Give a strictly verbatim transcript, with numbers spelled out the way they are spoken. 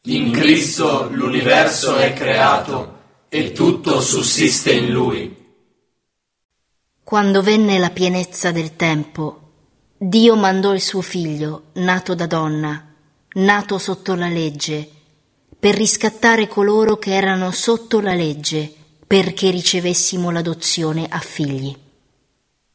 In Cristo l'universo è creato e tutto sussiste in Lui. Quando venne la pienezza del tempo, Dio mandò il suo figlio, nato da donna, nato sotto la legge, per riscattare coloro che erano sotto la legge, perché ricevessimo l'adozione a figli.